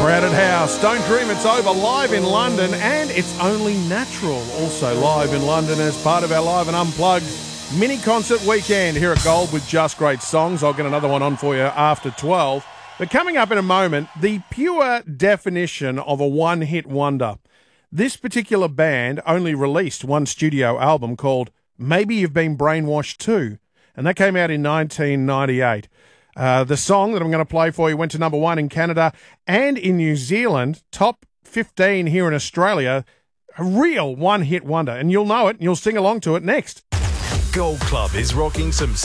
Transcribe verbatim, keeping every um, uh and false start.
Crowded House, Don't Dream It's Over, live in London, and It's Only Natural, also live in London as part of our Live and Unplugged mini concert weekend here at Gold with Just Great Songs. I'll get another one on for you after twelve. But coming up in a moment, the pure definition of a one-hit wonder. This particular band only released one studio album called Maybe You've Been Brainwashed Too, and that came out in nineteen ninety-eight. Uh, the song that I'm going to play for you went to number one in Canada and in New Zealand, top fifteen here in Australia. A real one-hit wonder, and you'll know it, and you'll sing along to it next. Gold Club is rocking some